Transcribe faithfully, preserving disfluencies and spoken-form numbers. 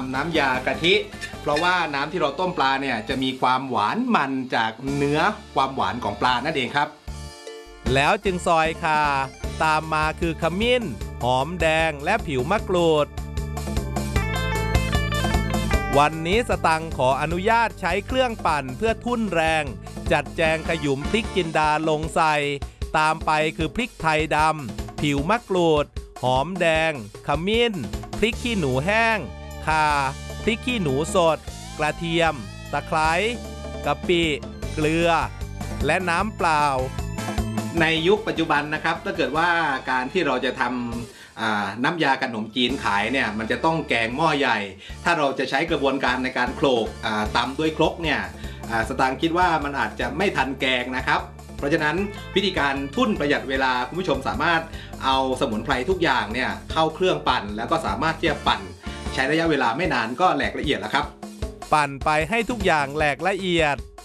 ำน้ำยากะทิเพราะว่าน้ำที่เราต้มปลาเนี่ยจะมีความหวานมันจากเนื้อความหวานของปลานั่นเองครับแล้วจึงซอยข่าตามมาคือขมิ้นหอมแดงและผิวมะกรูดวันนี้สตังค์ขออนุญาตใช้เครื่องปั่นเพื่อทุ่นแรงจัดแจงขยุมพริกจินดาลงใส่ตามไปคือพริกไทยดำผิวมะกรูดหอมแดงขมิ้นพริกขี้หนูแห้งข่าพริกขี้หนูสดกระเทียมตะไคร้กะปิเกลือและน้ำเปล่าในยุคปัจจุบันนะครับถ้าเกิดว่าการที่เราจะทำน้ำยาขนมจีนขายเนี่ยมันจะต้องแกงหม้อใหญ่ถ้าเราจะใช้กระบวนการในการโขลกตำด้วยครกเนี่ยสตางค์คิดว่ามันอาจจะไม่ทันแกงนะครับเพราะฉะนั้นวิธีการทุ่นประหยัดเวลาคุณผู้ชมสามารถเอาสมุนไพรทุกอย่างเนี่ยเข้าเครื่องปั่นแล้วก็สามารถที่จะปั่นใช้ระยะเวลาไม่นานก็แหลกละเอียดแล้วครับปั่นไปให้ทุกอย่างแหลกละเอียด